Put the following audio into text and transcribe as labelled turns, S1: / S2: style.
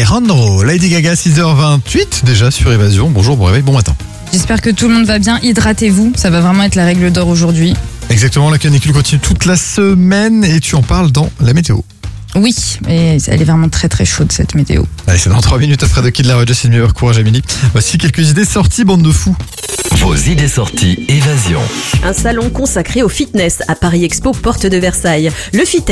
S1: Alejandro. Lady Gaga, 6h28 déjà sur Évasion. Bonjour, bon réveil, bon matin.
S2: J'espère que tout le monde va bien. Hydratez-vous, ça va vraiment être la règle d'or aujourd'hui.
S1: Exactement, la canicule continue toute la semaine et tu en parles dans la météo.
S2: Oui, mais elle est vraiment très très chaude cette météo.
S1: Allez, c'est dans 3 minutes après de Kid Laroi, Justin Bieber, courage Amélie. Voici quelques idées sorties, bande de fous.
S3: Vos idées sorties Évasion.
S4: Un salon consacré au fitness à Paris Expo, porte de Versailles. Le Fit